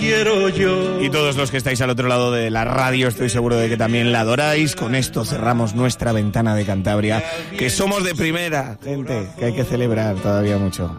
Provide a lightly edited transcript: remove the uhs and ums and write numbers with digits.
quiero yo. Y todos los que estáis al otro lado de la radio, estoy seguro de que también la adoráis. Con esto cerramos nuestra ventana de Cantabria, que somos de primera, gente, que hay que celebrar todavía mucho.